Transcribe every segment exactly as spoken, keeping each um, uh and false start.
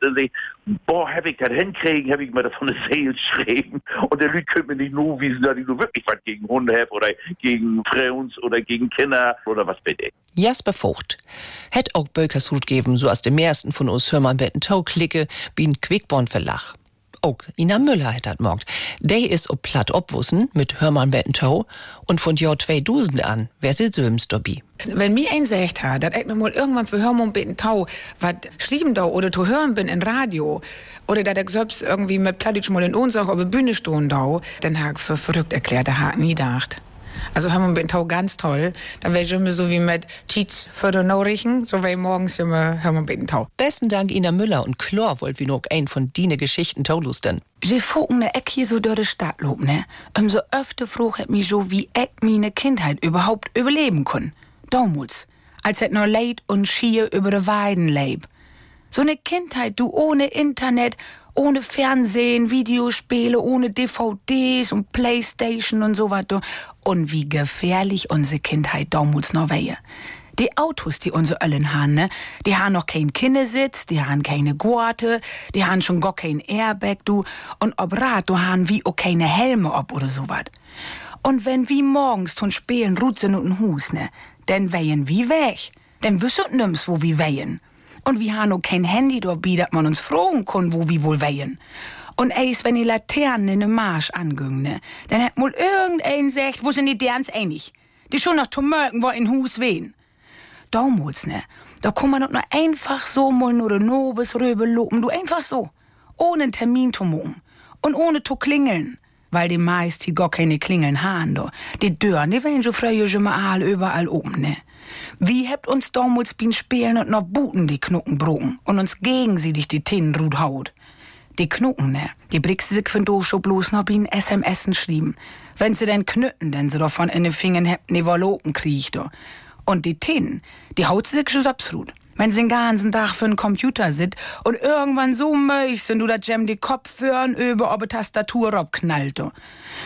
dann sag ich, boah, hab ich das hinkriegen, hab ich mir das von der Seele geschrieben. Und der Leute können mir nicht nur wissen, dass ich nur wirklich was gegen Hunde hab oder gegen Frauen oder gegen Kinder oder was bitte. Jasper Vogt. Hätt auch Bökersrut geben, so aus dem meisten von uns Hörmann betten Tau klicke, wie ein Quickborn verlach. Auch Ina Müller hat dat morgt. Der ist ob platt obwussen mit Hörmann betten Tau und von Jahr zweitausend an, wer sie söms dobi. Wenn mir ein sagt hat, dass ich noch mal irgendwann für Hörmann betten Tau was schrieben da oder zu hören bin in Radio oder dass ich selbst irgendwie mit Plattdeutsch mal in Ohnsorg auf der Bühne stehen da, dann hab ich für verrückt erklärt, der hat nie gedacht. Also Hörmann betten Tau ganz toll. Dann wäre ich immer so wie mit Cheats für die Nachrichten, so wie morgens immer Hörmann betten Tau. Besten Dank Ina Müller und Chlor wollt wie noch ein von Dine Geschichten taulustern. Je fogen ne Eck hier so durch die Stadt lob, ne? Um so öfter fruch hat mich so, wie ich meine Kindheit überhaupt überleben kann. Damals, als het noch leid und schier über de Weiden leib. So ne Kindheit, du ohne Internet, ohne Fernsehen, Videospiele, ohne D V Ds und Playstation und so was. Und wie gefährlich unsere Kindheit damals noch wäre. Die Autos, die unsere Öllen haben, ne, die haben noch keinen Kindersitz, die haben keine Gurte, die haben schon gar kein Airbag, du. Und ob Rad, du haben wie auch keine Helme ob oder so was. Und wenn wie morgens tun spielen Rutzen und ein Hus, ne, dann wehen wie weg. Dann wüsset nimm's, wo wie wehen. Und wir haben auch kein Handy dabei, dass man uns fragen kann, wo wir wohl wehen. Und eis, wenn die Laternen in den Marsch angingen, ne, dann hat mal irgendein sagt, wo sind die derns einig? Die schon noch zum Mörken, wo in Hus wehen. Damals, ne, da kann man doch noch einfach so mal nur den Nobis rüber loben, du einfach so. Ohne einen Termin zu machen. Und ohne zu klingeln. Weil die meist die gar keine Klingeln haben, do. Die Dörren, die werden so früher schon mal all überall oben, ne. Wie habt uns damals beim Spielen und noch Buten die Knucken broken und uns gegenseitig die Tinnenrut haut. Die Knucken, ne, die brickst sich von do schon bloß noch beim S M S schrieben. Wenn sie denn knütten, denn sie davon in den Fingern hebt, ne Walloken kriegt, do. Und die Tinnen, die haut sich schon absolut. Wenn sie den ganzen Tag für den Computer sit und irgendwann so möch sind, du dat Jam die Kopf führen über, ob die Tastatur abknallt, do.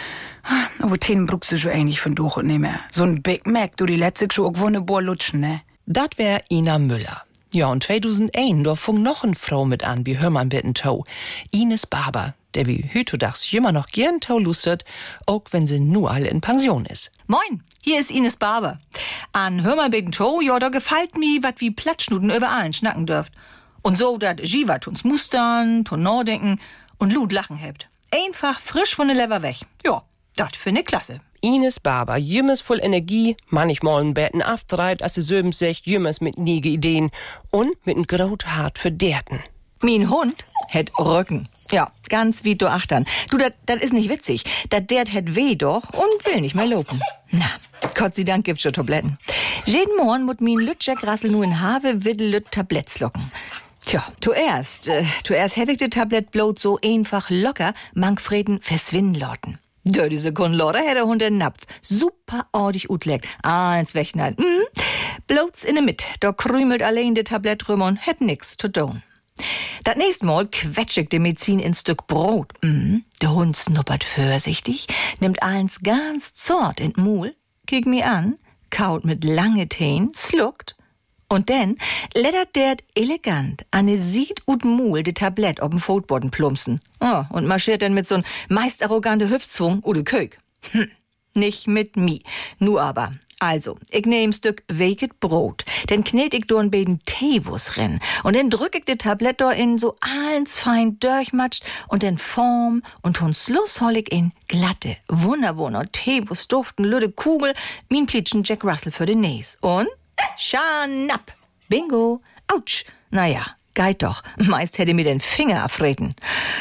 Aber Tinnen bruchst du schon ähnlich von durch und nicht mehr. So ein Big Mac, du die letzte schon auch wunderbar lutschen, ne? Dat wär Ina Müller. Ja, und zweitausendeins, da fing noch eine Frau mit an, wie Hörmann betten Tau. Ines Barber, der wie hütodags immer noch gern Tau lustert, auch wenn sie nur alle in Pension ist. Moin, hier ist Ines Barber. An Hörmann betten Tau, ja, da gefällt mi, wat wie Plattschnuten über allen schnacken dürft. Und so, dat Jivat uns mustern, tun nachdenken und Lut lachen hebt. Einfach frisch von der Lever weg. Ja, dat finde ich klasse. Ines Barber, jümmers voll Energie, manchmal ein Betten aftreibt, als sie söben sich, jümmers mit niege Ideen und mit n graut Hart für derten. Min Hund hätt Rücken. Ja, ganz wie du achtern. Du, dat, dat is nicht witzig. Dat dert hätt weh doch und will nicht mehr lopen. Na, Gott sei Dank gibt's schon Tabletten. Jeden Morgen mut min Lütjack Rassel nur in Have Widdel Lüt Tabletts locken. Tja, zuerst, äh, zuerst hab ich de Tablett blot so einfach locker, Mankfreden verswinden loten. Dö, diese Kunlore hätte Hund den Napf. Super ordentlich utleckt. Eins wegknallt. Mm. Bloß in der Mitte. Da krümelt allein de Tablett rum und hätt nix zu tun. Das nächste Mal quetsch ich de Medizin in Stück Brot. Mm. Der Hund snuppert vorsichtig, nimmt eins ganz zart in den Mul, kick mi an, kaut mit lange Teen, sluckt. Und dann lettert der elegant an ne Sied und Mul de Tablett ob'm Fotboden plumpsen. Oh, und marschiert dann mit so'n meist arrogante Hüftzwung oder Kög. Hm, nicht mit mi. Nu aber. Also, ich nehm Stück Weket Brot, dann knet ich do'n beiden Teewus rin und dann drück ich de Tablett do in so allens fein durchmatscht und dann Form und hun Schluss hol ich in glatte, wunderwohner Teewus duften, lüde Kugel, min Plitschen Jack Russell für den Näs. Und Schanapp. Bingo. Autsch. Naja, geht doch. Meist hätte mir den Finger afreten.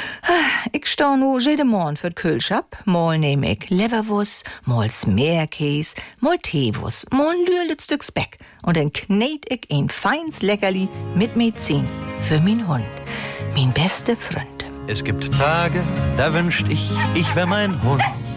Ich stau nu jede Morgen für Kühlschap. Mal nehm ich Leverwurst, mal Smeerkäse, mal Teewurst, mal ein lührlet Stück Speck. Und dann knet ich ein feins Leckerli mit Medizin für min Hund. Min beste Freund. Es gibt Tage, da wünscht ich, ich wär mein Hund.